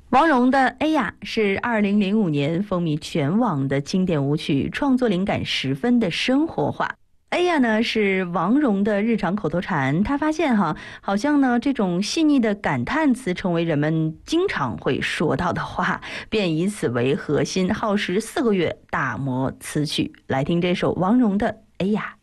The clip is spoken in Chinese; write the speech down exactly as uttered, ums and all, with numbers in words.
王蓉的《哎呀》是二零零五年风靡全网的经典舞曲，创作灵感十分的生活化。哎呀呢是王蓉的日常口头禅，她发现哈，好像呢这种细腻的感叹词成为人们经常会说到的话，便以此为核心，耗时四个月打磨词曲。来听这首王蓉的《哎呀》。